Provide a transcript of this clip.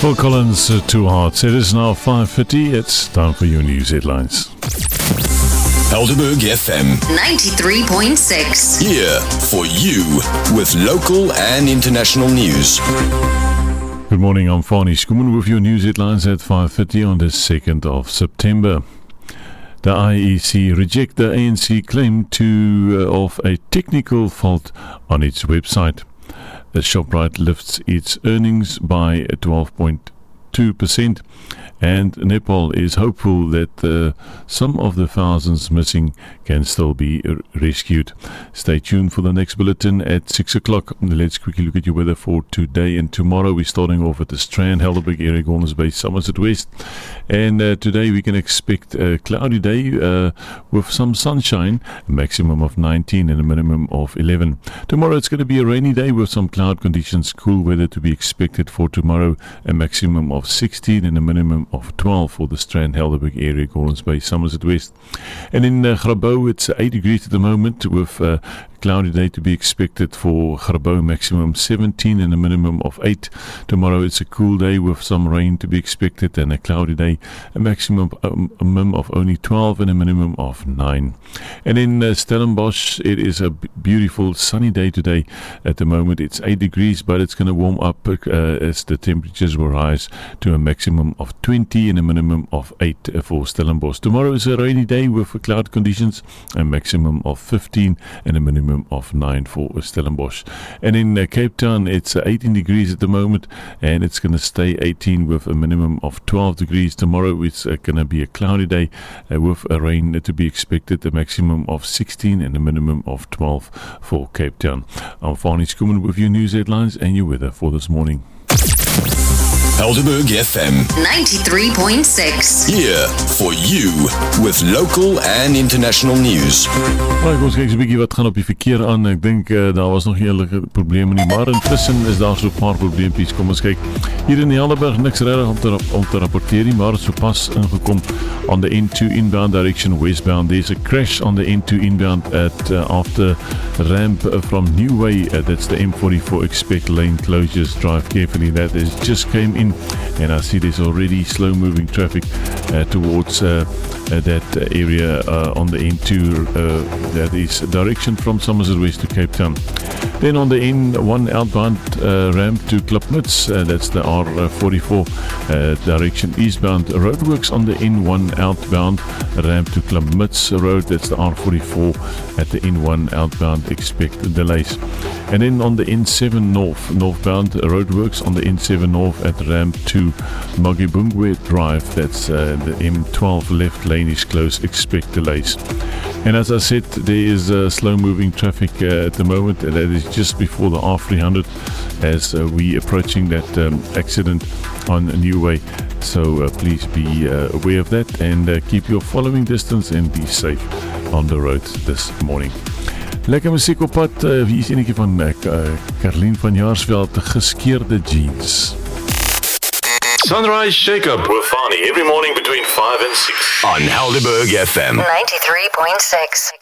Phil Collins, Two Hearts. It is now 5:50. It's time for your news headlines. Helderberg FM 93.6. here for you with local and international news. Good morning, I'm Fani Skuman with your news headlines at 5:50 on the 2nd of September. The IEC reject the ANC claim of a technical fault on its website. The Shoprite lifts its earnings by 12.2%, and Nepal is hopeful that some of the thousands missing can still be rescued. Stay tuned for the next bulletin at 6 o'clock. Let's quickly look at your weather for today and tomorrow. We're starting off at the Strand, Helderberg area, Gordons Bay, Somerset West. And today we can expect a cloudy day with some sunshine, a maximum of 19 and a minimum of 11. Tomorrow it's going to be a rainy day with some cloud conditions, cool weather to be expected for tomorrow, a maximum of 16 and a minimum of 12 for the Strand, Helderberg area, Gordons Bay, Somerset West. And in Grabouw it's 8 degrees at the moment with cloudy day to be expected for Grabouw, maximum 17 and a minimum of 8. Tomorrow it's a cool day with some rain to be expected and a cloudy day, a maximum of only 12 and a minimum of 9. And in Stellenbosch it is a beautiful sunny day today. At the moment it's 8 degrees, but it's going to warm up as the temperatures will rise to a maximum of 20 and a minimum of 8 for Stellenbosch. Tomorrow is a rainy day with cloud conditions, a maximum of 15 and a minimum of 9 for Stellenbosch. And in Cape Town it's 18 degrees at the moment, and it's going to stay 18 with a minimum of 12 degrees. Tomorrow it's going to be a cloudy day with a rain to be expected, a maximum of 16 and a minimum of 12 for Cape Town. I'm Fani Skuman with your news headlines and your weather for this morning. Helderberg FM 93.6. here for you with local and international news. Right, ons kyk so 'n bietjie wat gaan op die verkeer aan. Ek dink daar was nog nie enige probleme nie, maar intussen is daar so 'n paar probleempies. Kom ons kyk. Hier in Helderberg niks regtig om te rapporteer nie, maar so pas ingekom on the N2 inbound direction westbound. There's a crash on the N2 inbound at after ramp from New Way. That's the M44. Expect lane closures. Drive carefully. That is just came in, and I see there's already slow moving traffic towards that area on the N2 that is direction from Somerset West to Cape Town. Then on the N1 outbound ramp to Klapmuts, that's the R44 direction eastbound. Roadworks on the N1 outbound ramp to Klapmuts Road, that's the R44 at the N1 outbound. Expect delays. And then on the N7 northbound roadworks on the N7 north at ramp to Magibungwe Drive, that's the M12 left lane is closed. Expect delays. And as I said, there is slow moving traffic at the moment. That is just before the R300 as we approaching that accident on a New Way. So please be aware of that and keep your following distance and be safe on the road this morning. Lekker musiek op pad. Hier is enetjie van Carlien van Jaarsveld, Geskeurde Jeans. Sunrise Shake-Up with Fani every morning between 5 and 6 on Helderberg FM 93.6.